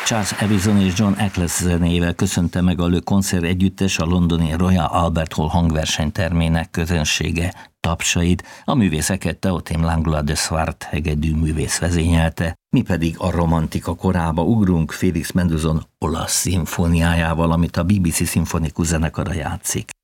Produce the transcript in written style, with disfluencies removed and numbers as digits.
Charles Harrison és John Eccles zenével köszönte meg a Le Concert együttes a londoni Royal Albert Hall hangversenytermének közönsége tapsait, a művészeket Théophile Langlois de Swart hegedű művész vezényelte, mi pedig a romantika korába ugrunk Félix Mendelssohn olasz szimfóniájával, amit a BBC szimfonikus zenekara játszik.